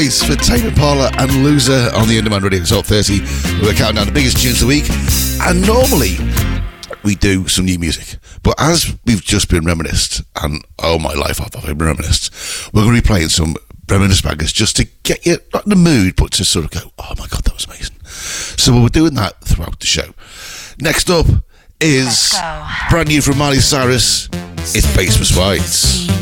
It's for Tame Impala and Loser on the Underman Radio Top 30. We're counting down the biggest tunes of the week. And normally, we do some new music. But as we've just been reminisced, and oh my life, I've been reminisced, we're going to be playing some reminisce bangers just to get you, not in the mood, but to sort of go, oh my God, that was amazing. So we're doing that throughout the show. Next up is brand new from Miley Cyrus. It's Basement Whites.